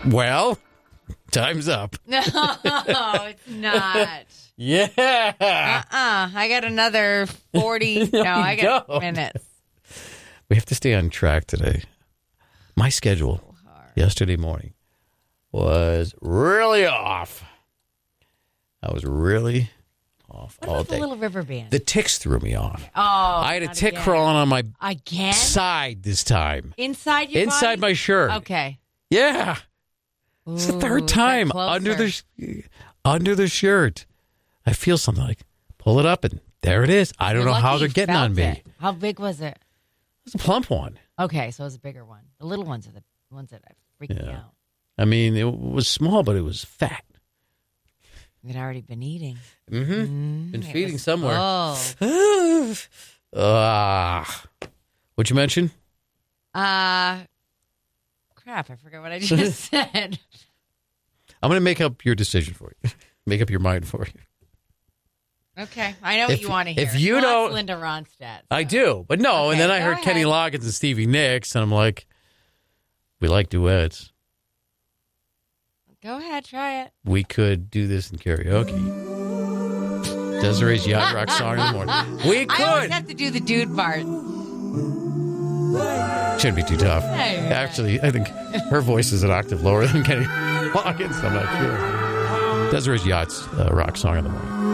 Well, time's up. No, it's not. Yeah. I got another 40. No, I got minutes. We have to stay on track today. My schedule yesterday morning was really off. I was really off all day. The Little River Band? The ticks threw me off. Oh, I had a tick crawling on my side this time. Inside your Inside body? my shirt. Okay. Yeah. It's the third time under the shirt. I feel something like pull it up and there it is. I don't know how they're getting on me. It. How big was it? It's a plump one. Okay, so it was a bigger one. The little ones are the ones that freak me out. I mean, it was small, but it was fat. You'd already been eating. Been feeding somewhere. Oh. What'd you mention? Crap, I forgot what I just said. I'm going to make up your decision for you. Make up your mind for you. Okay, I know what you want to hear. If you don't, Linda Ronstadt. So. I do, but no. Okay, and then I heard Kenny Loggins and Stevie Nicks, and I'm like, we like duets. Go ahead, try it. We could do this in karaoke. Desiree's Yacht Rock song in the morning. We could. I always have to do the dude part. Shouldn't be too tough. Actually, I think her voice is an octave lower than Kenny Loggins. I'm not sure. Desiree's Yacht Rock song in the morning.